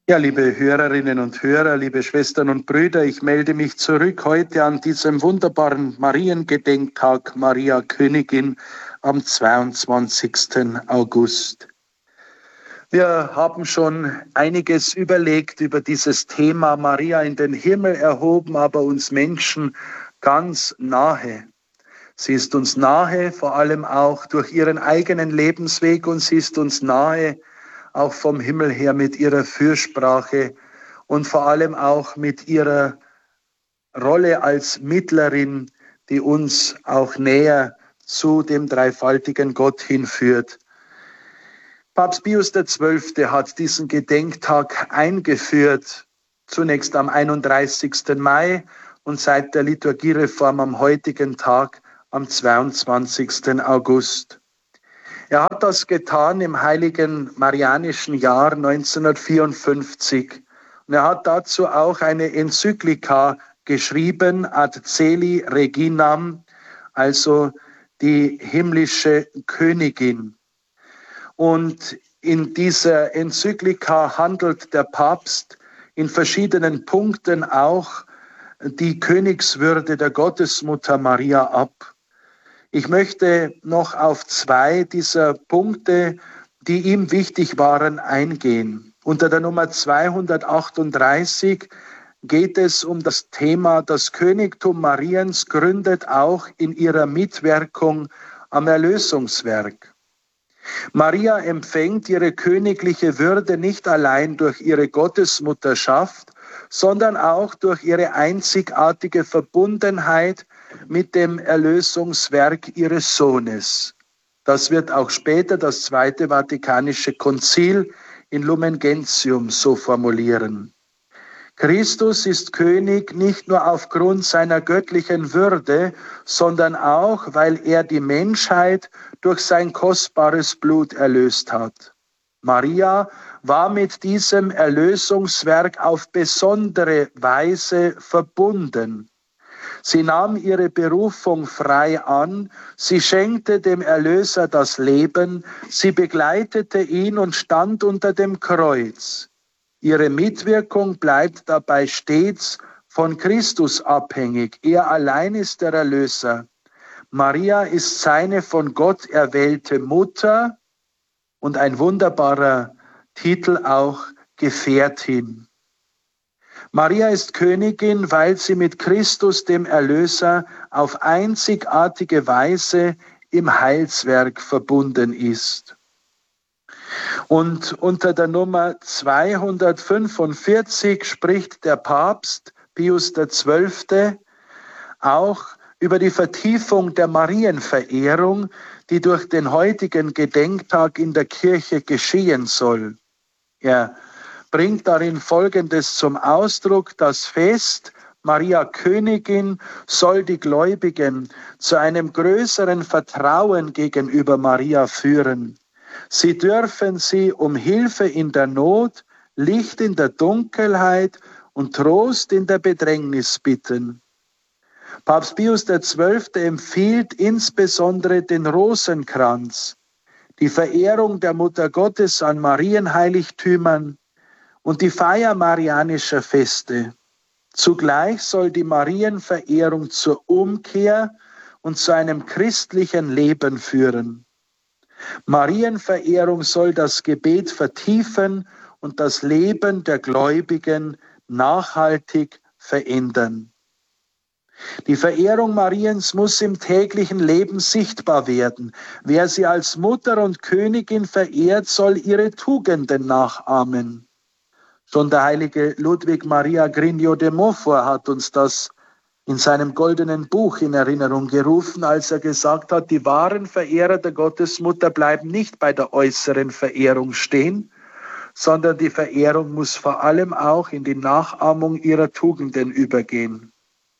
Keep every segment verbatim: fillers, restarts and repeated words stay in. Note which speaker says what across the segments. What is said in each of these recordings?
Speaker 1: Ja, liebe Hörerinnen und Hörer, liebe Schwestern und Brüder, ich melde mich zurück heute an diesem wunderbaren Mariengedenktag Maria Königin am zweiundzwanzigsten August. Wir haben schon einiges überlegt über dieses Thema Maria in den Himmel erhoben, aber uns Menschen ganz nahe. Sie ist uns nahe, vor allem auch durch ihren eigenen Lebensweg, und sie ist uns nahe, auch vom Himmel her mit ihrer Fürsprache und vor allem auch mit ihrer Rolle als Mittlerin, die uns auch näher zu dem dreifaltigen Gott hinführt. Papst Pius der Zwölfte hat diesen Gedenktag eingeführt, zunächst am einunddreißigsten Mai und seit der Liturgiereform am heutigen Tag, am zweiundzwanzigsten August. Er hat das getan im heiligen marianischen Jahr neunzehnhundertvierundfünfzig. Und er hat dazu auch eine Enzyklika geschrieben, Ad Celi Reginam, also die himmlische Königin. Und in dieser Enzyklika handelt der Papst in verschiedenen Punkten auch die Königswürde der Gottesmutter Maria ab. Ich möchte noch auf zwei dieser Punkte, die ihm wichtig waren, eingehen. Unter der Nummer zweihundertachtunddreißig geht es um das Thema, das Königtum Mariens gründet auch in ihrer Mitwirkung am Erlösungswerk. Maria empfängt ihre königliche Würde nicht allein durch ihre Gottesmutterschaft, sondern auch durch ihre einzigartige Verbundenheit mit dem Erlösungswerk ihres Sohnes. Das wird auch später das Zweite Vatikanische Konzil in Lumen Gentium so formulieren. Christus ist König nicht nur aufgrund seiner göttlichen Würde, sondern auch, weil er die Menschheit durch sein kostbares Blut erlöst hat. Maria war mit diesem Erlösungswerk auf besondere Weise verbunden. Sie nahm ihre Berufung frei an, sie schenkte dem Erlöser das Leben, sie begleitete ihn und stand unter dem Kreuz. Ihre Mitwirkung bleibt dabei stets von Christus abhängig. Er allein ist der Erlöser. Maria ist seine von Gott erwählte Mutter und ein wunderbarer Titel auch, Gefährtin. Maria ist Königin, weil sie mit Christus, dem Erlöser, auf einzigartige Weise im Heilswerk verbunden ist. Und unter der Nummer zweihundertfünfundvierzig spricht der Papst Pius der Zwölfte auch über die Vertiefung der Marienverehrung, die durch den heutigen Gedenktag in der Kirche geschehen soll. Er bringt darin Folgendes zum Ausdruck: Das Fest Maria Königin soll die Gläubigen zu einem größeren Vertrauen gegenüber Maria führen. Sie dürfen sie um Hilfe in der Not, Licht in der Dunkelheit und Trost in der Bedrängnis bitten. Papst Pius der Zwölfte empfiehlt insbesondere den Rosenkranz, die Verehrung der Mutter Gottes an Marienheiligtümern und die Feier marianischer Feste. Zugleich soll die Marienverehrung zur Umkehr und zu einem christlichen Leben führen. Marienverehrung soll das Gebet vertiefen und das Leben der Gläubigen nachhaltig verändern. Die Verehrung Mariens muss im täglichen Leben sichtbar werden. Wer sie als Mutter und Königin verehrt, soll ihre Tugenden nachahmen. Schon der heilige Ludwig Maria Grigno de Montfort hat uns das in seinem goldenen Buch in Erinnerung gerufen, als er gesagt hat, die wahren Verehrer der Gottesmutter bleiben nicht bei der äußeren Verehrung stehen, sondern die Verehrung muss vor allem auch in die Nachahmung ihrer Tugenden übergehen.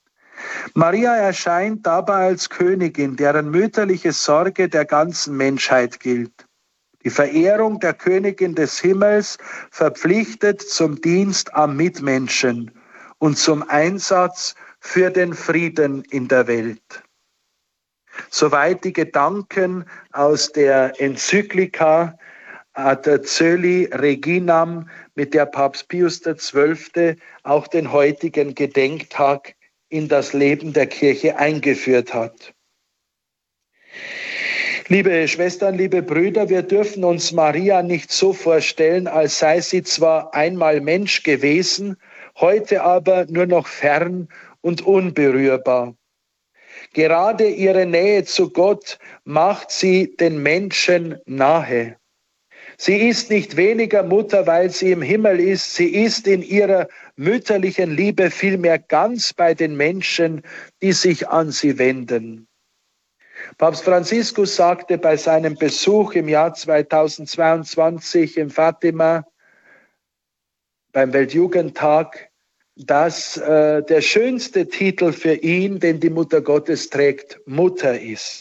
Speaker 1: Maria erscheint dabei als Königin, deren mütterliche Sorge der ganzen Menschheit gilt. Die Verehrung der Königin des Himmels verpflichtet zum Dienst am Mitmenschen und zum Einsatz für den Frieden in der Welt. Soweit die Gedanken aus der Enzyklika ad Coeli Reginam, mit der Papst Pius der Zwölfte auch den heutigen Gedenktag in das Leben der Kirche eingeführt hat. Liebe Schwestern, liebe Brüder, wir dürfen uns Maria nicht so vorstellen, als sei sie zwar einmal Mensch gewesen, heute aber nur noch fern und unberührbar. Gerade ihre Nähe zu Gott macht sie den Menschen nahe. Sie ist nicht weniger Mutter, weil sie im Himmel ist. Sie ist in ihrer mütterlichen Liebe vielmehr ganz bei den Menschen, die sich an sie wenden. Papst Franziskus sagte bei seinem Besuch im Jahr zweitausendzweiundzwanzig in Fatima beim Weltjugendtag, dass äh, der schönste Titel für ihn, den die Mutter Gottes trägt, Mutter ist.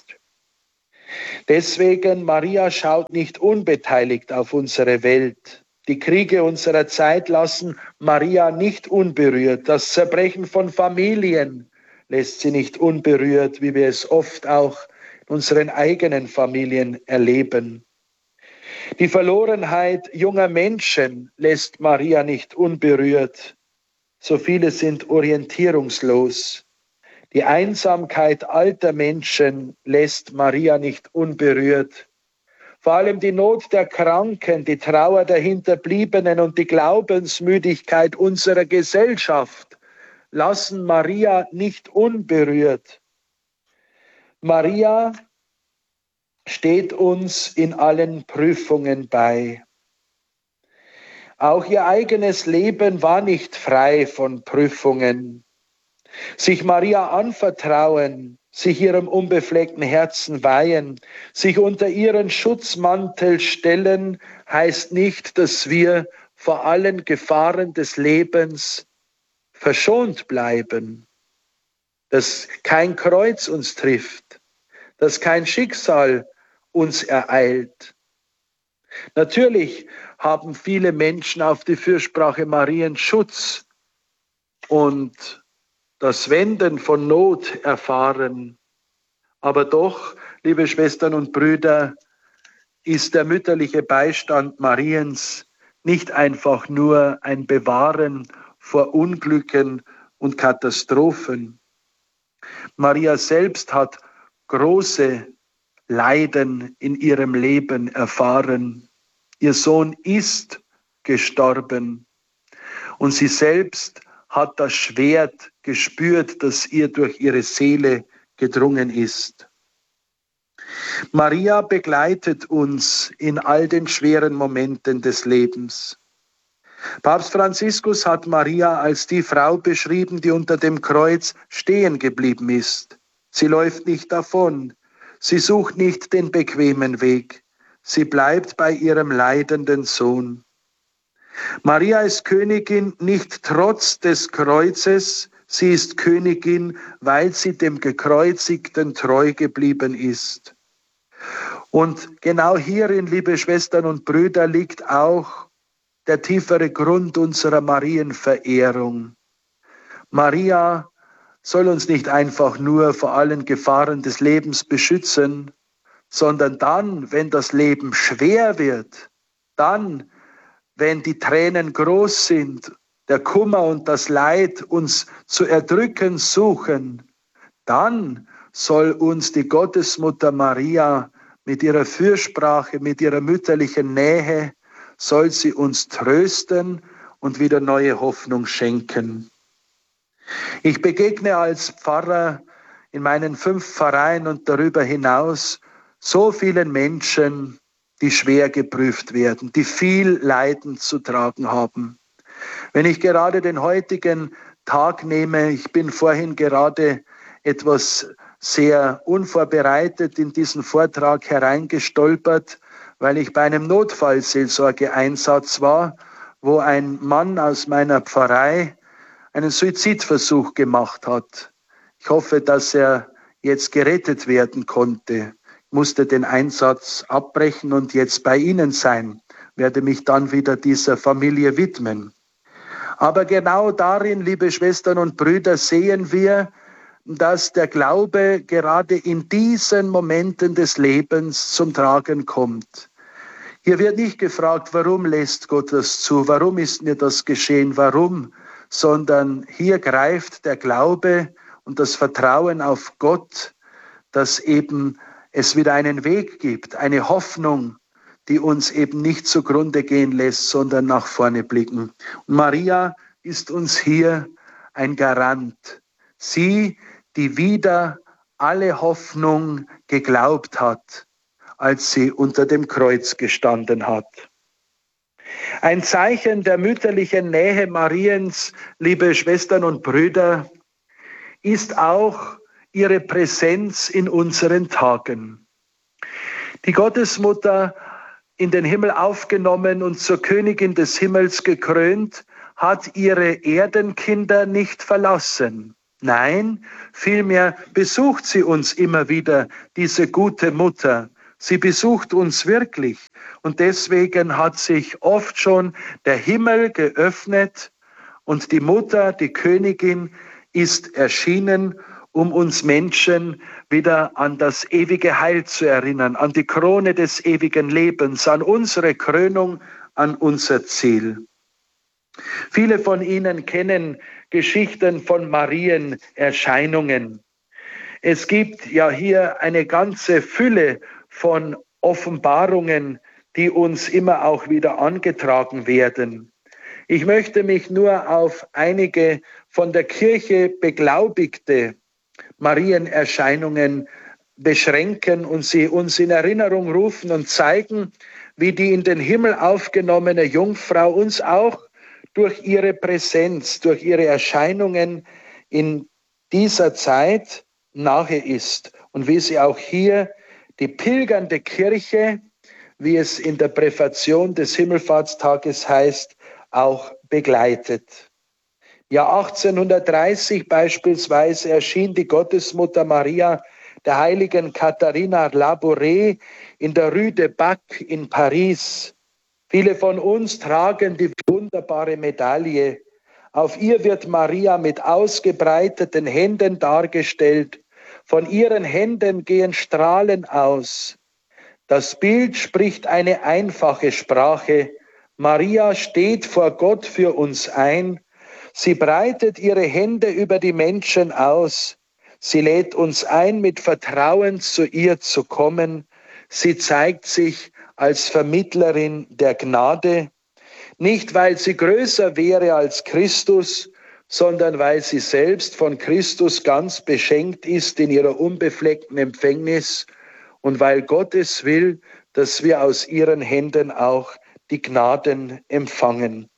Speaker 1: Deswegen, Maria schaut nicht unbeteiligt auf unsere Welt. Die Kriege unserer Zeit lassen Maria nicht unberührt. Das Zerbrechen von Familien lässt sie nicht unberührt, wie wir es oft auch in unseren eigenen Familien erleben. Die Verlorenheit junger Menschen lässt Maria nicht unberührt. So viele sind orientierungslos. Die Einsamkeit alter Menschen lässt Maria nicht unberührt. Vor allem die Not der Kranken, die Trauer der Hinterbliebenen und die Glaubensmüdigkeit unserer Gesellschaft lassen Maria nicht unberührt. Maria steht uns in allen Prüfungen bei. Auch ihr eigenes Leben war nicht frei von Prüfungen. Sich Maria anvertrauen, sich ihrem unbefleckten Herzen weihen, sich unter ihren Schutzmantel stellen, heißt nicht, dass wir vor allen Gefahren des Lebens verschont bleiben, dass kein Kreuz uns trifft, dass kein Schicksal uns ereilt. Natürlich haben viele Menschen auf die Fürsprache Mariens Schutz und das Wenden von Not erfahren. Aber doch, liebe Schwestern und Brüder, ist der mütterliche Beistand Mariens nicht einfach nur ein Bewahren vor Unglücken und Katastrophen. Maria selbst hat große Leiden in ihrem Leben erfahren. Ihr Sohn ist gestorben und sie selbst hat das Schwert gespürt, das ihr durch ihre Seele gedrungen ist. Maria begleitet uns in all den schweren Momenten des Lebens. Papst Franziskus hat Maria als die Frau beschrieben, die unter dem Kreuz stehen geblieben ist. Sie läuft nicht davon, sie sucht nicht den bequemen Weg, sie bleibt bei ihrem leidenden Sohn. Maria ist Königin nicht trotz des Kreuzes, sie ist Königin, weil sie dem Gekreuzigten treu geblieben ist. Und genau hierin, liebe Schwestern und Brüder, liegt auch der tiefere Grund unserer Marienverehrung. Maria soll uns nicht einfach nur vor allen Gefahren des Lebens beschützen, sondern dann, wenn das Leben schwer wird, dann, wenn die Tränen groß sind, der Kummer und das Leid uns zu erdrücken suchen, dann soll uns die Gottesmutter Maria mit ihrer Fürsprache, mit ihrer mütterlichen Nähe, soll sie uns trösten und wieder neue Hoffnung schenken. Ich begegne als Pfarrer in meinen fünf Pfarreien und darüber hinaus so vielen Menschen, die schwer geprüft werden, die viel Leiden zu tragen haben. Wenn ich gerade den heutigen Tag nehme, ich bin vorhin gerade etwas sehr unvorbereitet in diesen Vortrag hereingestolpert, weil ich bei einem Notfallseelsorgeeinsatz war, wo ein Mann aus meiner Pfarrei einen Suizidversuch gemacht hat. Ich hoffe, dass er jetzt gerettet werden konnte. Ich musste den Einsatz abbrechen und jetzt bei Ihnen sein, werde mich dann wieder dieser Familie widmen. Aber genau darin, liebe Schwestern und Brüder, sehen wir, dass der Glaube gerade in diesen Momenten des Lebens zum Tragen kommt. Hier wird nicht gefragt, warum lässt Gott das zu, warum ist mir das geschehen, warum, sondern hier greift der Glaube und das Vertrauen auf Gott, dass eben es wieder einen Weg gibt, eine Hoffnung, die uns eben nicht zugrunde gehen lässt, sondern nach vorne blicken. Und Maria ist uns hier ein Garant. Sie, die wieder alle Hoffnung geglaubt hat, als sie unter dem Kreuz gestanden hat. Ein Zeichen der mütterlichen Nähe Mariens, liebe Schwestern und Brüder, ist auch ihre Präsenz in unseren Tagen. Die Gottesmutter, in den Himmel aufgenommen und zur Königin des Himmels gekrönt, hat ihre Erdenkinder nicht verlassen. Nein, vielmehr besucht sie uns immer wieder, diese gute Mutter. Sie besucht uns wirklich. Und deswegen hat sich oft schon der Himmel geöffnet und die Mutter, die Königin, ist erschienen, um uns Menschen wieder an das ewige Heil zu erinnern, an die Krone des ewigen Lebens, an unsere Krönung, an unser Ziel. Viele von Ihnen kennen Geschichten von Marienerscheinungen. Es gibt ja hier eine ganze Fülle von Offenbarungen, die uns immer auch wieder angetragen werden. Ich möchte mich nur auf einige von der Kirche beglaubigte Marienerscheinungen beschränken und sie uns in Erinnerung rufen und zeigen, wie die in den Himmel aufgenommene Jungfrau uns auch durch ihre Präsenz, durch ihre Erscheinungen in dieser Zeit nahe ist und wie sie auch hier die pilgernde Kirche, wie es in der Präfation des Himmelfahrtstages heißt, auch begleitet. Jahr achtzehnhundertdreißig beispielsweise erschien die Gottesmutter Maria der heiligen Katharina Labouré in der Rue de Bac in Paris. Viele von uns tragen die wunderbare Medaille. Auf ihr wird Maria mit ausgebreiteten Händen dargestellt. Von ihren Händen gehen Strahlen aus. Das Bild spricht eine einfache Sprache. Maria steht vor Gott für uns ein. Sie breitet ihre Hände über die Menschen aus. Sie lädt uns ein, mit Vertrauen zu ihr zu kommen. Sie zeigt sich als Vermittlerin der Gnade, nicht weil sie größer wäre als Christus, sondern weil sie selbst von Christus ganz beschenkt ist in ihrer unbefleckten Empfängnis und weil Gott es will, dass wir aus ihren Händen auch die Gnaden empfangen.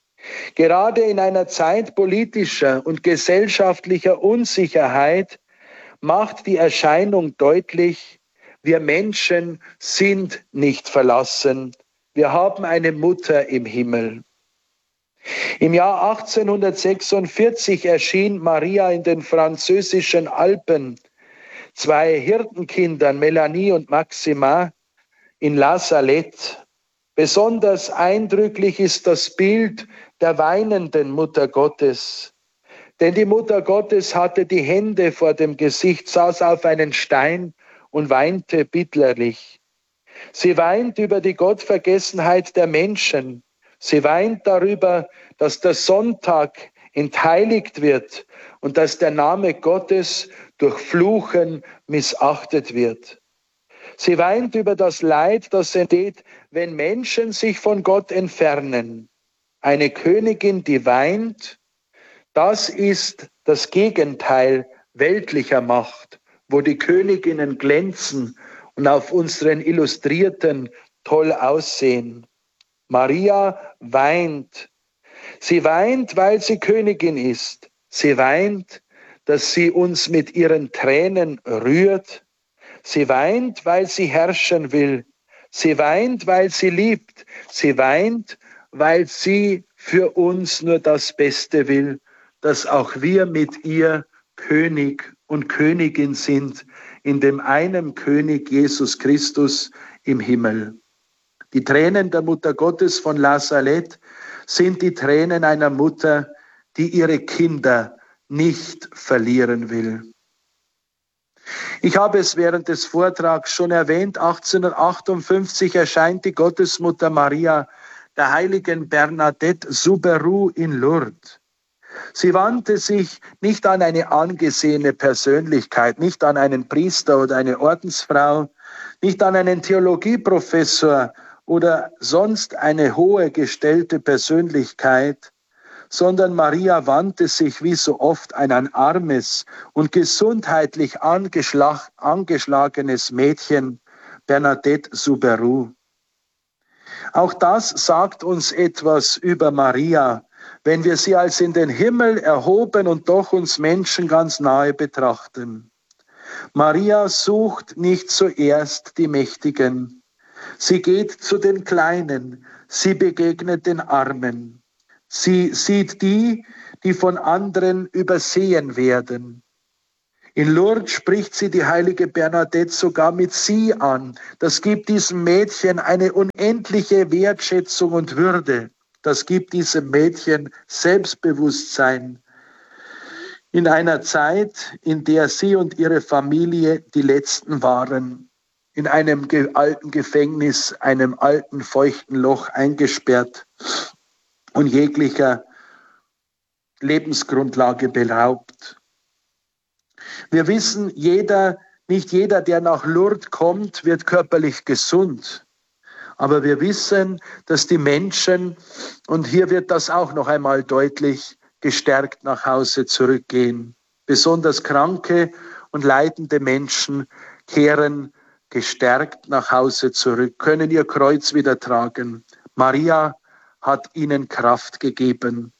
Speaker 1: Gerade in einer Zeit politischer und gesellschaftlicher Unsicherheit macht die Erscheinung deutlich, wir Menschen sind nicht verlassen. Wir haben eine Mutter im Himmel. Im Jahr achtzehnhundertsechsundvierzig erschien Maria in den französischen Alpen zwei Hirtenkindern, Melanie und Maxima, in La Salette. Besonders eindrücklich ist das Bild der weinenden Mutter Gottes. Denn die Mutter Gottes hatte die Hände vor dem Gesicht, saß auf einen Stein und weinte bitterlich. Sie weint über die Gottvergessenheit der Menschen. Sie weint darüber, dass der Sonntag entheiligt wird und dass der Name Gottes durch Fluchen missachtet wird. Sie weint über das Leid, das entsteht, wenn Menschen sich von Gott entfernen. Eine Königin, die weint, das ist das Gegenteil weltlicher Macht, wo die Königinnen glänzen und auf unseren Illustrierten toll aussehen. Maria weint. Sie weint, weil sie Königin ist. Sie weint, dass sie uns mit ihren Tränen rührt. Sie weint, weil sie herrschen will. Sie weint, weil sie liebt. Sie weint, weil sie für uns nur das Beste will, dass auch wir mit ihr König und Königin sind, in dem einen König Jesus Christus im Himmel. Die Tränen der Mutter Gottes von La Salette sind die Tränen einer Mutter, die ihre Kinder nicht verlieren will. Ich habe es während des Vortrags schon erwähnt, achtzehnhundertachtundfünfzig erscheint die Gottesmutter Maria der heiligen Bernadette Soubirous in Lourdes. Sie wandte sich nicht an eine angesehene Persönlichkeit, nicht an einen Priester oder eine Ordensfrau, nicht an einen Theologieprofessor oder sonst eine hohe gestellte Persönlichkeit, sondern Maria wandte sich wie so oft an ein armes und gesundheitlich angeschlag, angeschlagenes Mädchen, Bernadette Soubirous. Auch das sagt uns etwas über Maria, wenn wir sie als in den Himmel erhoben und doch uns Menschen ganz nahe betrachten. Maria sucht nicht zuerst die Mächtigen. Sie geht zu den Kleinen, sie begegnet den Armen. Sie sieht die, die von anderen übersehen werden. In Lourdes spricht sie die heilige Bernadette sogar mit sie an. Das gibt diesem Mädchen eine unendliche Wertschätzung und Würde. Das gibt diesem Mädchen Selbstbewusstsein. In einer Zeit, in der sie und ihre Familie die Letzten waren, in einem alten Gefängnis, einem alten feuchten Loch eingesperrt und jeglicher Lebensgrundlage beraubt. Wir wissen, jeder, nicht jeder, der nach Lourdes kommt, wird körperlich gesund. Aber wir wissen, dass die Menschen, und hier wird das auch noch einmal deutlich, gestärkt nach Hause zurückgehen. Besonders kranke und leidende Menschen kehren gestärkt nach Hause zurück, können ihr Kreuz wieder tragen. Maria hat ihnen Kraft gegeben.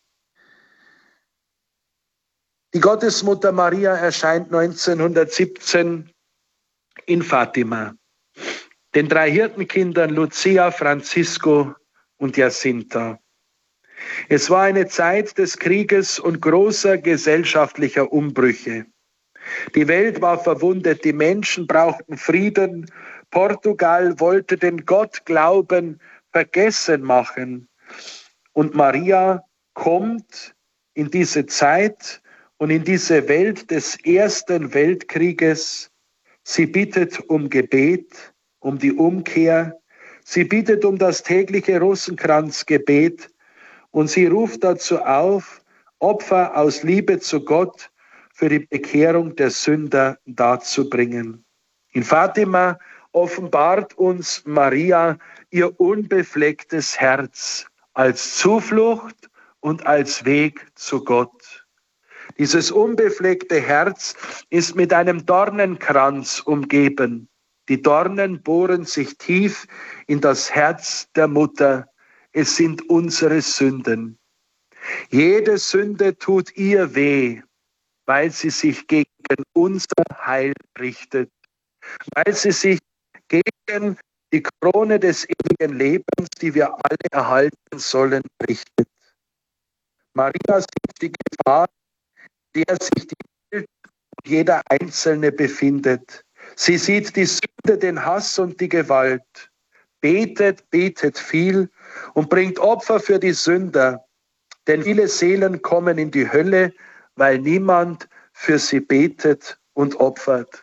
Speaker 1: Die Gottesmutter Maria erscheint neunzehnhundertsiebzehn in Fatima, den drei Hirtenkindern Lucia, Francisco und Jacinta. Es war eine Zeit des Krieges und großer gesellschaftlicher Umbrüche. Die Welt war verwundet, die Menschen brauchten Frieden. Portugal wollte den Gottglauben vergessen machen. Und Maria kommt in diese Zeit und in diese Welt des Ersten Weltkrieges. Sie bittet um Gebet, um die Umkehr. Sie bittet um das tägliche Rosenkranzgebet. Und sie ruft dazu auf, Opfer aus Liebe zu Gott für die Bekehrung der Sünder darzubringen. In Fatima offenbart uns Maria ihr unbeflecktes Herz als Zuflucht und als Weg zu Gott. Dieses unbefleckte Herz ist mit einem Dornenkranz umgeben. Die Dornen bohren sich tief in das Herz der Mutter. Es sind unsere Sünden. Jede Sünde tut ihr weh, weil sie sich gegen unser Heil richtet, weil sie sich gegen die Krone des ewigen Lebens, die wir alle erhalten sollen, richtet. Maria sieht die Gefahr, in der sich die Welt und jeder Einzelne befindet. Sie sieht die Sünde, den Hass und die Gewalt, betet, betet viel und bringt Opfer für die Sünder, denn viele Seelen kommen in die Hölle, weil niemand für sie betet und opfert.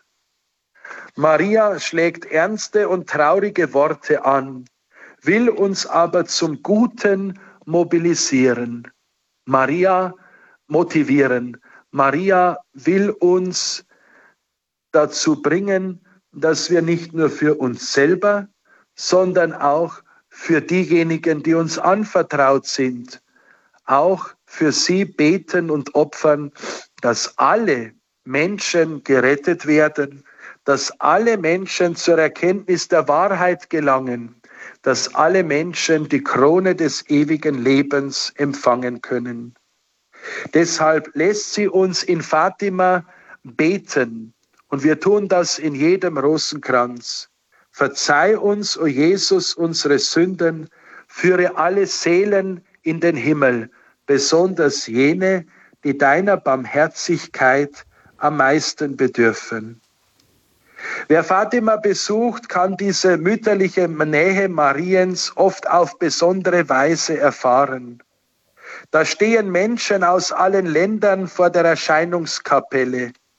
Speaker 1: Maria schlägt ernste und traurige Worte an, will uns aber zum Guten mobilisieren. Maria motivieren. Maria will uns dazu bringen, dass wir nicht nur für uns selber, sondern auch für diejenigen, die uns anvertraut sind, auch für sie beten und opfern, dass alle Menschen gerettet werden, dass alle Menschen zur Erkenntnis der Wahrheit gelangen, dass alle Menschen die Krone des ewigen Lebens empfangen können. Deshalb lässt sie uns in Fatima beten, und wir tun das in jedem Rosenkranz. Verzeih uns, o Jesus, unsere Sünden, führe alle Seelen in den Himmel, besonders jene, die deiner Barmherzigkeit am meisten bedürfen. Wer Fatima besucht, kann diese mütterliche Nähe Mariens oft auf besondere Weise erfahren. Da stehen Menschen aus allen Ländern vor der Erscheinungskapelle.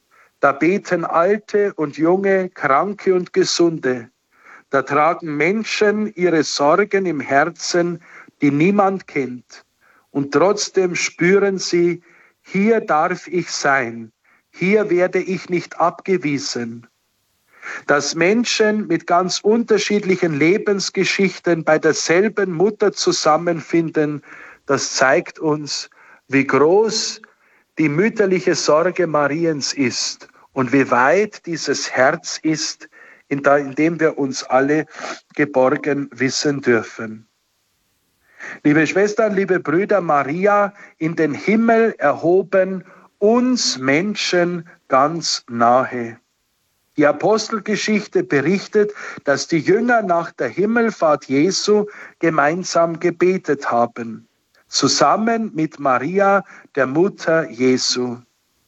Speaker 1: Da beten Alte und Junge, Kranke und Gesunde. Da tragen Menschen ihre Sorgen im Herzen, die niemand kennt. Und trotzdem spüren sie, hier darf ich sein, hier werde ich nicht abgewiesen. Dass Menschen mit ganz unterschiedlichen Lebensgeschichten bei derselben Mutter zusammenfinden, das zeigt uns, wie groß die mütterliche Sorge Mariens ist und wie weit dieses Herz ist, in dem wir uns alle geborgen wissen dürfen. Liebe Schwestern, liebe Brüder, Maria in den Himmel erhoben, uns Menschen ganz nahe. Die Apostelgeschichte berichtet, dass die Jünger nach der Himmelfahrt Jesu gemeinsam gebetet haben, zusammen mit Maria, der Mutter Jesu.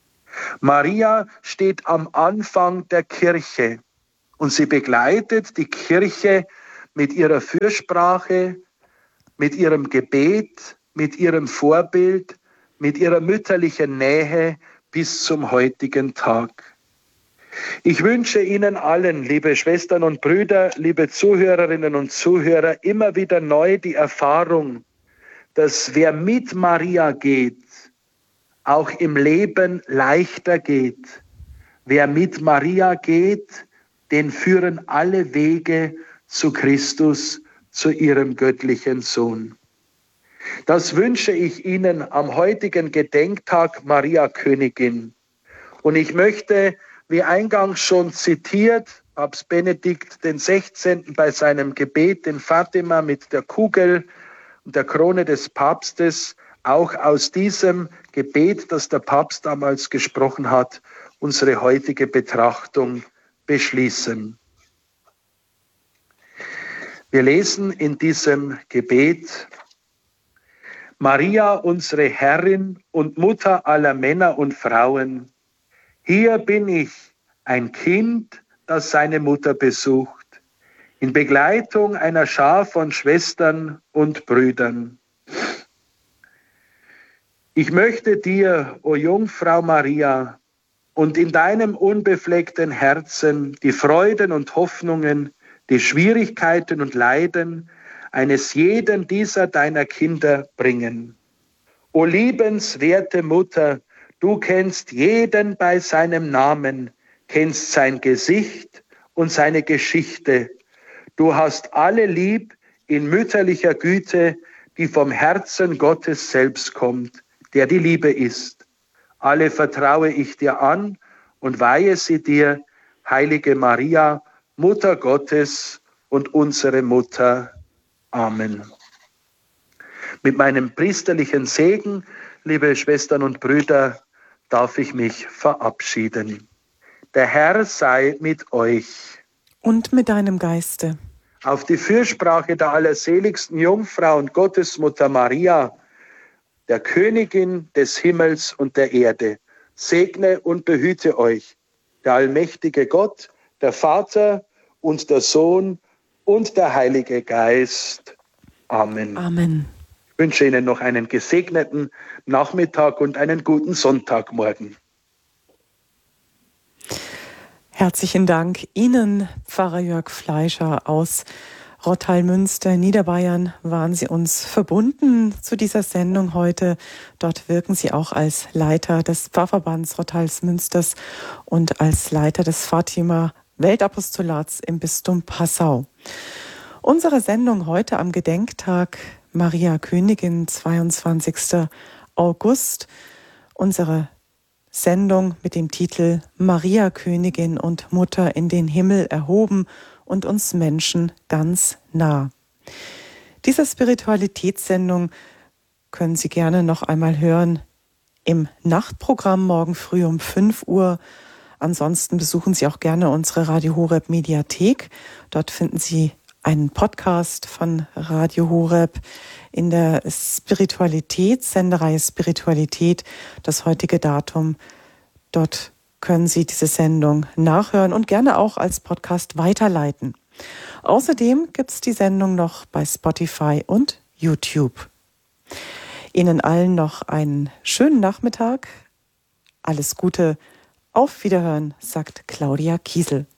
Speaker 1: Maria steht am Anfang der Kirche und sie begleitet die Kirche mit ihrer Fürsprache, mit ihrem Gebet, mit ihrem Vorbild, mit ihrer mütterlichen Nähe bis zum heutigen Tag. Ich wünsche Ihnen allen, liebe Schwestern und Brüder, liebe Zuhörerinnen und Zuhörer, immer wieder neu die Erfahrung, dass wer mit Maria geht, auch im Leben leichter geht. Wer mit Maria geht, den führen alle Wege zu Christus, zu ihrem göttlichen Sohn. Das wünsche ich Ihnen am heutigen Gedenktag Maria Königin. Und ich möchte, wie eingangs schon zitiert, Papst Benedikt den Sechzehnten bei seinem Gebet in Fatima mit der Kugel und der Krone des Papstes, auch aus diesem Gebet, das der Papst damals gesprochen hat, unsere heutige Betrachtung beschließen. Wir lesen in diesem Gebet: Maria, unsere Herrin und Mutter aller Männer und Frauen, hier bin ich, ein Kind, das seine Mutter besucht, in Begleitung einer Schar von Schwestern und Brüdern. Ich möchte dir, o Jungfrau Maria, und in deinem unbefleckten Herzen die Freuden und Hoffnungen, die Schwierigkeiten und Leiden eines jeden dieser deiner Kinder bringen. O liebenswerte Mutter, du kennst jeden bei seinem Namen, kennst sein Gesicht und seine Geschichte. Du hast alle lieb in mütterlicher Güte, die vom Herzen Gottes selbst kommt, der die Liebe ist. Alle vertraue ich dir an und weihe sie dir, heilige Maria, Mutter Gottes und unsere Mutter. Amen. Mit meinem priesterlichen Segen, liebe Schwestern und Brüder, darf ich mich verabschieden. Der Herr sei mit euch.
Speaker 2: Und mit deinem Geiste.
Speaker 1: Auf die Fürsprache der allerseligsten Jungfrau und Gottesmutter Maria, der Königin des Himmels und der Erde, segne und behüte euch der allmächtige Gott, der Vater und der Sohn und der Heilige Geist. Amen.
Speaker 2: Amen.
Speaker 1: Ich wünsche Ihnen noch einen gesegneten Nachmittag und einen guten Sonntagmorgen.
Speaker 2: Herzlichen Dank Ihnen, Pfarrer Jörg Fleischer aus Rottal-Münster, Niederbayern, waren Sie uns verbunden zu dieser Sendung heute. Dort wirken Sie auch als Leiter des Pfarrverbands Rottal-Münsters und als Leiter des Fatima-Weltapostolats im Bistum Passau. Unsere Sendung heute am Gedenktag Maria Königin, zweiundzwanzigster August. Unsere Sendung mit dem Titel Maria Königin und Mutter in den Himmel erhoben und uns Menschen ganz nah. Diese Spiritualitätssendung können Sie gerne noch einmal hören im Nachtprogramm morgen früh um fünf Uhr. Ansonsten besuchen Sie auch gerne unsere Radio Horeb Mediathek. Dort finden Sie einen Podcast von Radio Horeb in der Spiritualität, Sendereihe Spiritualität, das heutige Datum. Dort können Sie diese Sendung nachhören und gerne auch als Podcast weiterleiten. Außerdem gibt es die Sendung noch bei Spotify und YouTube. Ihnen allen noch einen schönen Nachmittag. Alles Gute Auf Wiederhören, sagt Claudia Kiesel.